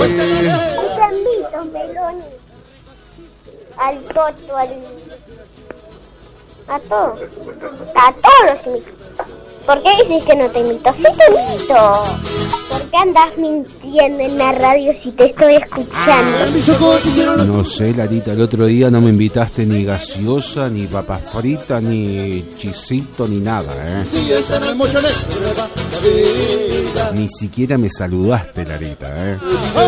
te invito, Meloni. Al Toto, a todos los invito. ¿Por qué dices que no te invito? Sí te invito. ¿Por qué andas mintiendo en la radio si te estoy escuchando? No sé, Larita, el otro día no me invitaste ni gaseosa, ni papas fritas, ni chisito, ni nada, ¿eh? Ni siquiera me saludaste, Larita, ¿eh?